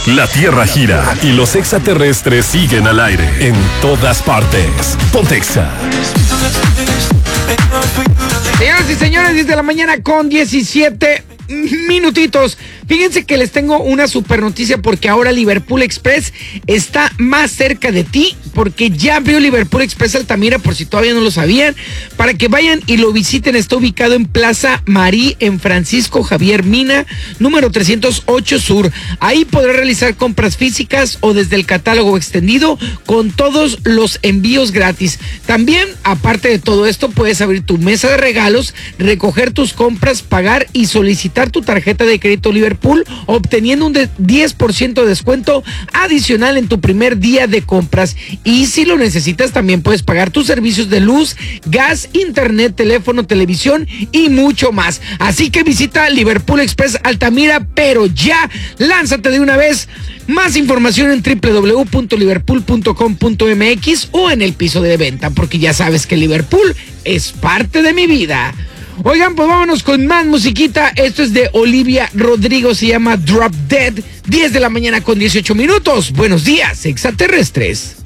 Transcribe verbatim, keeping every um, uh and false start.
La Tierra gira y los extraterrestres siguen al aire en todas partes. Pontexa. Señoras y señores, diez de la mañana con diecisiete minutitos. Fíjense que les tengo una super noticia porque ahora Liverpool Express está más cerca de ti, porque ya abrió Liverpool Express Altamira, por si todavía no lo sabían, para que vayan y lo visiten. Está ubicado en Plaza Marí, en Francisco Javier Mina, número trescientos ocho Sur. Ahí podrás realizar compras físicas o desde el catálogo extendido con todos los envíos gratis. También, aparte de todo esto, puedes abrir tu mesa de regalos, recoger tus compras, pagar y solicitar tu tarjeta de crédito Liverpool, obteniendo un diez por ciento de descuento adicional en tu primer día de compras. Y si lo necesitas, también puedes pagar tus servicios de luz, gas, internet, teléfono, televisión y mucho más. Así que visita Liverpool Express Altamira, pero ya, lánzate de una vez. Más información en doble u doble u doble u punto liverpool punto com punto m x o en el piso de venta, porque ya sabes que Liverpool es parte de mi vida. Oigan, pues vámonos con más musiquita. Esto es de Olivia Rodrigo, se llama Drop Dead. diez de la mañana con dieciocho minutos. Buenos días, extraterrestres.